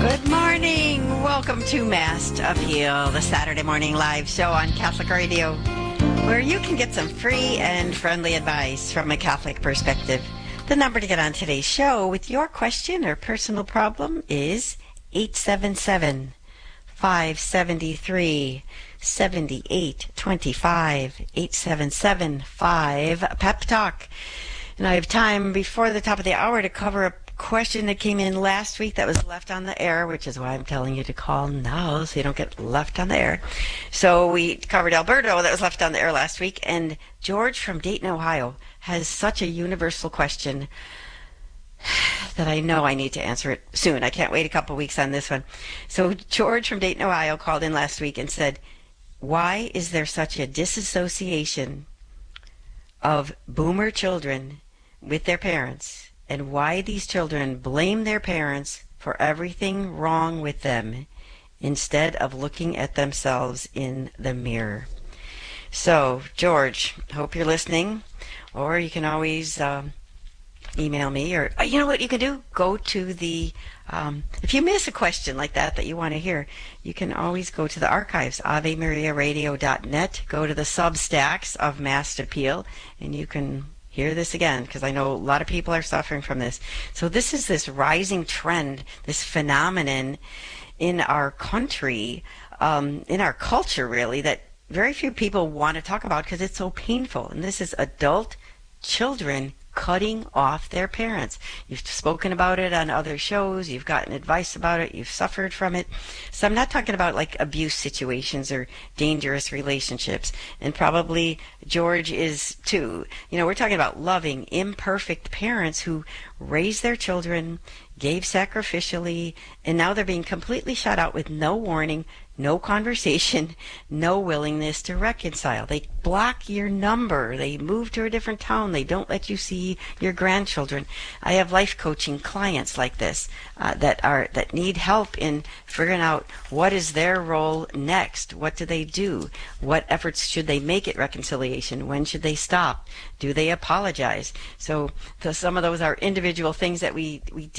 Good morning. Welcome to Mast Appeal, the Saturday morning live show on Catholic Radio, where you can get some free and friendly advice from a Catholic perspective. The number to get on today's show with your question or personal problem is 877-573-7825, 877-5-PEP-TALK. And I have time before the top of the hour to cover a question that came in last week that was left on the air, which is why I'm telling you to call now so you don't get left on the air. So we covered Alberto that was left on the air last week, and George from Dayton, Ohio has such a universal question that I know I need to answer it soon. I can't wait a couple weeks on this one. So George from Dayton, Ohio called in last week and said, why is there such a disassociation of boomer children with their parents, and why these children blame their parents for everything wrong with them instead of looking at themselves in the mirror? So, George, hope you're listening, or you can always email me, or you know what you can do? Go to the, if you miss a question like that you want to hear, you can always go to the archives, avemariaradio.net, go to the Substacks of Mast Appeal, and you can hear this again, because I know a lot of people are suffering from this. So this is this rising trend, this phenomenon in our country, in our culture really, that very few people want to talk about because it's so painful. And this is adult children cutting off their parents. You've spoken about it on other shows, you've gotten advice about it, you've suffered from it. So I'm not talking about like abuse situations or dangerous relationships, and probably George is too. You know, we're talking about loving, imperfect parents who raise their children, gave sacrificially, and now they're being completely shut out with no warning, no conversation, no willingness to reconcile. They block your number. They move to a different town. They don't let you see your grandchildren. I have life coaching clients like this that need help in figuring out what is their role next. What do they do? What efforts should they make at reconciliation? When should they stop? Do they apologize? So some of those are individual things that we